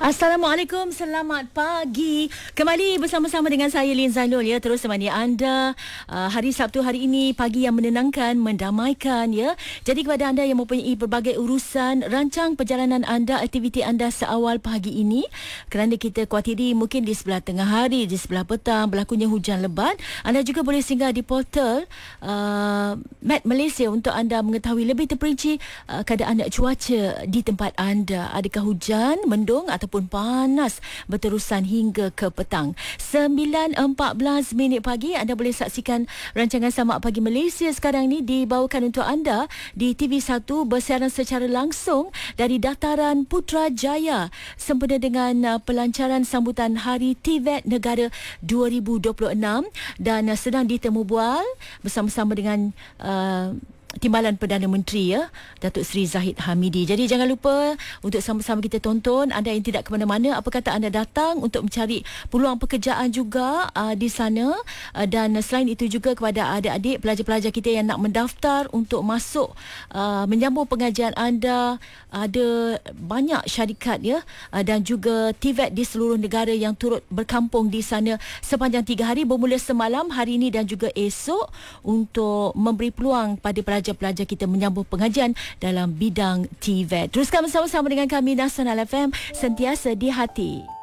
Assalamualaikum, selamat pagi. Kembali bersama-sama dengan saya Lin Zainul ya, terus temani anda hari Sabtu hari ini, pagi yang menenangkan, mendamaikan ya. Jadi kepada anda yang mempunyai berbagai urusan, rancang perjalanan anda, aktiviti anda seawal pagi ini, kerana kita khawatiri mungkin di sebelah tengah hari, di sebelah petang berlakunya hujan lebat. Anda juga boleh singgah di portal Met Malaysia untuk anda mengetahui lebih terperinci keadaan cuaca di tempat anda. Adakah hujan, mendung ataupun panas berterusan hingga ke petang. 9.14 pagi anda boleh saksikan rancangan Samak Pagi Malaysia sekarang ni dibawakan untuk anda di TV1 bersiaran secara langsung dari Dataran Putrajaya sempena dengan pelancaran sambutan Hari TVET Negara 2026 dan sedang ditemu bual bersama-sama dengan Timbalan Perdana Menteri ya, Datuk Seri Zahid Hamidi. Jadi jangan lupa untuk sama-sama kita tonton. Anda yang tidak ke mana-mana, apa kata anda datang untuk mencari peluang pekerjaan juga di sana. Dan selain itu juga kepada adik-adik pelajar-pelajar kita yang nak mendaftar untuk masuk menyambung pengajian anda, ada banyak syarikat ya, dan juga TVET di seluruh negara yang turut berkampung di sana sepanjang 3 hari bermula semalam, hari ini dan juga esok untuk memberi peluang pada pelajar-pelajar kita menyambung pengajian dalam bidang TVET. Teruskan bersama-sama dengan kami Nasional FM, sentiasa di hati.